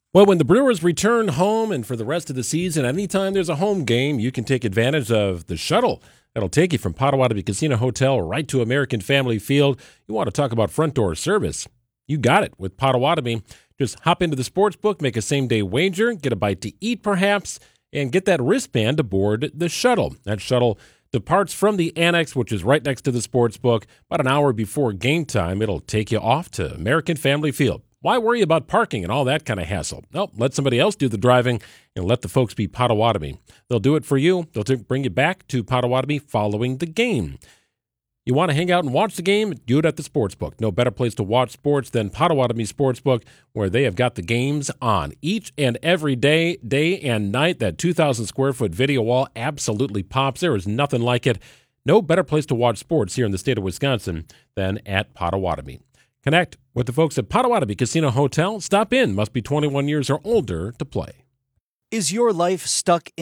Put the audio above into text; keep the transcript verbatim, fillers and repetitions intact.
Well, when the Brewers return home and for the rest of the season, anytime there's a home game, you can take advantage of the shuttle. That'll take you from Potawatomi Casino Hotel right to American Family Field. You want to talk about front door service? You got it with Potawatomi. Just hop into the sports book, make a same-day wager, get a bite to eat perhaps, and get that wristband aboard the shuttle. That shuttle departs from the annex, which is right next to the sports book. About an hour before game time, it'll take you off to American Family Field. Why worry about parking and all that kind of hassle? No, let somebody else do the driving and let the folks be Potawatomi. They'll do it for you. They'll t- bring you back to Potawatomi following the game. You want to hang out and watch the game? Do it at the Sportsbook. No better place to watch sports than Potawatomi Sportsbook, where they have got the games on each and every day, day and night. That two thousand square foot video wall absolutely pops. There is nothing like it. No better place to watch sports here in the state of Wisconsin than at Potawatomi. Connect with the folks at Potawatomi Casino Hotel. Stop in. Must be twenty-one years or older to play. Is your life stuck in